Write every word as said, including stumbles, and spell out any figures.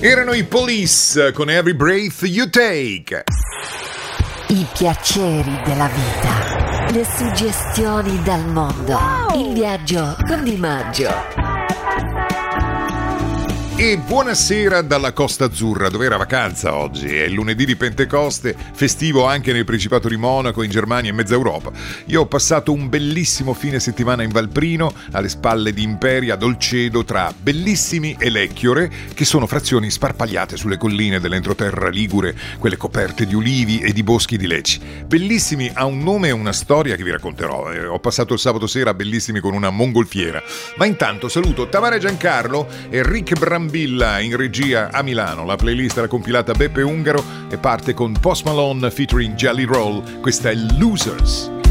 Erano i Police con Every Breath You Take. I piaceri della vita, le suggestioni dal mondo, wow. Il viaggio con Di Maggio. E buonasera dalla Costa Azzurra, dove era vacanza oggi. È il lunedì di Pentecoste, festivo anche nel Principato di Monaco, in Germania e mezza Europa. Io ho passato un bellissimo fine settimana in Valprino, alle spalle di Imperia, Dolcedo, tra Bellissimi e Lecchiore, che sono frazioni sparpagliate sulle colline dell'entroterra ligure, quelle coperte di ulivi e di boschi di leci. Bellissimi ha un nome e una storia che vi racconterò. Eh, ho passato il sabato sera a Bellissimi con una mongolfiera. Ma intanto saluto Tamara Giancarlo e Rick Brambilla in regia a Milano. La playlist era compilata Beppe Ungaro e parte con Post Malone featuring Jelly Roll. Questa è Losers.